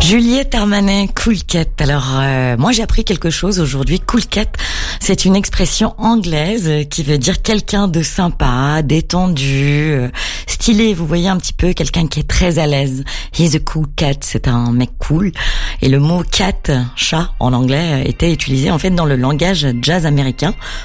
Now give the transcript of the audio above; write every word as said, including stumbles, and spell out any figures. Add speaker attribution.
Speaker 1: Juliette Armanet, cool cat. Alors, euh, moi j'ai appris quelque chose aujourd'hui. Cool cat, c'est une expression anglaise qui veut dire quelqu'un de sympa, détendu, euh, stylé. Vous voyez un petit peu quelqu'un qui est très à l'aise. He's a cool cat, c'est un mec cool. Et le mot cat, chat en anglais, était utilisé en fait dans le langage jazz américain